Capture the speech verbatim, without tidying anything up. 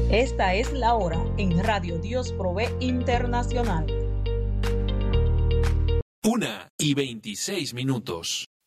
Esta es la hora en Radio Dios Provee Internacional. Una y veintiséis minutos.